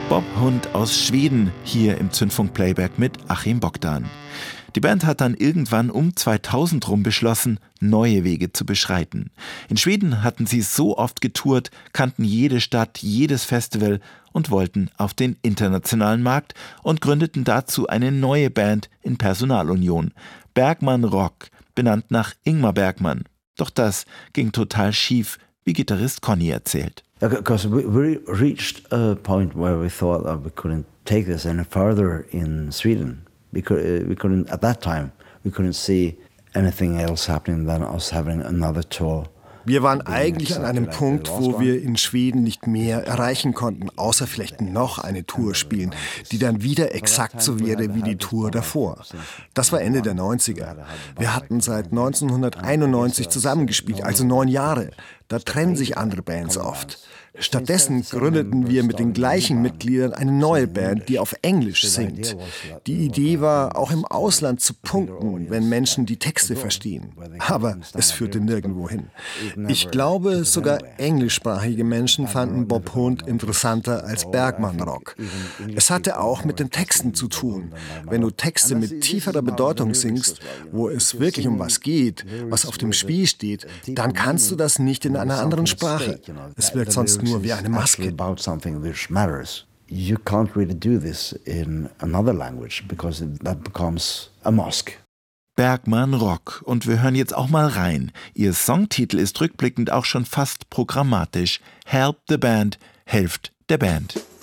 Bob Hund aus Schweden hier im Zündfunk Playback mit Achim Bogdan. Die Band hat dann irgendwann um 2000 rum beschlossen, neue Wege zu beschreiten. In Schweden hatten sie so oft getourt, kannten jede Stadt, jedes Festival und wollten auf den internationalen Markt und gründeten dazu eine neue Band in Personalunion. Bergman Rock, benannt nach Ingmar Bergman. Doch das ging total schief, wie Gitarrist Conny erzählt. Because we reached a point where we thought that we couldn't take this any further in Sweden. We couldn't at that time. We couldn't see anything else happening than us having another tour. Wir waren eigentlich an einem Punkt, wo wir in Schweden nicht mehr erreichen konnten, außer vielleicht noch eine Tour spielen, die dann wieder exakt so wäre wie die Tour davor. Das war Ende der 90er. Wir hatten seit 1991 zusammengespielt, also 9 Jahre. Da trennen sich andere Bands oft. Stattdessen gründeten wir mit den gleichen Mitgliedern eine neue Band, die auf Englisch singt. Die Idee war, auch im Ausland zu punkten, wenn Menschen die Texte verstehen. Aber es führte nirgendwo hin. Ich glaube, sogar englischsprachige Menschen fanden Bob Hund interessanter als Bergman Rock. Es hatte auch mit den Texten zu tun. Wenn du Texte mit tieferer Bedeutung singst, wo es wirklich um was geht, was auf dem Spiel steht, dann kannst du das nicht in einer anderen Sprache. Es wirkt sonst nur wie eine Maske. You can't really do this in another language because that becomes a mask. Bergman Rock. Und wir hören jetzt auch mal rein. Ihr Songtitel ist rückblickend auch schon fast programmatisch. Help the Band, helft der Band.